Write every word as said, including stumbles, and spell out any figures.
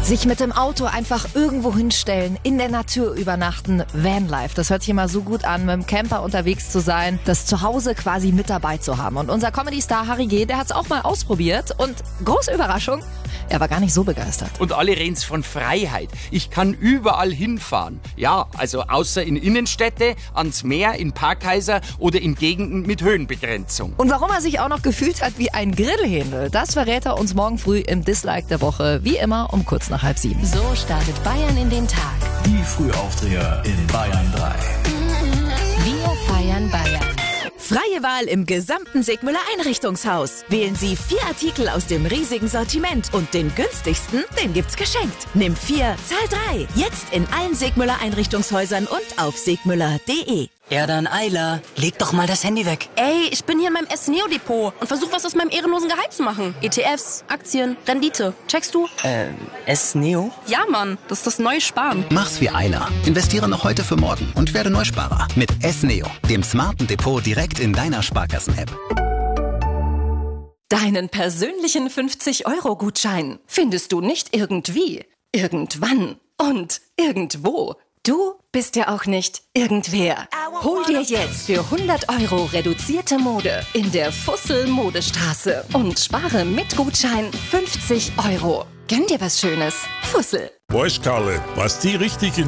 Sich mit dem Auto einfach irgendwo hinstellen, in der Natur übernachten, Vanlife. Das hört sich immer so gut an, mit dem Camper unterwegs zu sein, das Zuhause quasi mit dabei zu haben. Und unser Comedy-Star Harry G., der hat es auch mal ausprobiert und große Überraschung, er war gar nicht so begeistert. Und alle reden's von Freiheit. Ich kann überall hinfahren. Ja, also außer in Innenstädte, ans Meer, in Parkhäuser oder in Gegenden mit Höhenbegrenzung. Und warum er sich auch noch gefühlt hat wie ein Grillhändel, das verrät er uns morgen früh im Dislike der Woche, wie immer um kurz nach halb sieben. So startet Bayern in den Tag. Die Frühaufdreher in Bayern drei. Wir feiern Bayern. Freie Wahl im gesamten Sigmüller Einrichtungshaus. Wählen Sie vier Artikel aus dem riesigen Sortiment und den günstigsten, den gibt's geschenkt. Nimm vier, zahl drei. Jetzt in allen Sigmüller Einrichtungshäusern und auf sigmüller punkt de. Erdan Eiler, leg doch mal das Handy weg. Ey, ich bin hier in meinem S-Neo-Depot und versuche was aus meinem ehrenlosen Gehalt zu machen. E T Fs, Aktien, Rendite. Checkst du? Äh, S-Neo? Ja, Mann, das ist das neue Sparen. Mach's wie Eiler. Investiere noch heute für morgen und werde Neusparer. Mit S-Neo, dem smarten Depot direkt in deiner Sparkassen-App. Deinen persönlichen fünfzig-Euro-Gutschein findest du nicht irgendwie, irgendwann und irgendwo. Du bist ja auch nicht irgendwer. Hol dir jetzt für hundert Euro reduzierte Mode in der Fussel-Modestraße und spare mit Gutschein fünfzig Euro. Gönn dir was Schönes. Fussel. Weißt, Karle, was die richtig in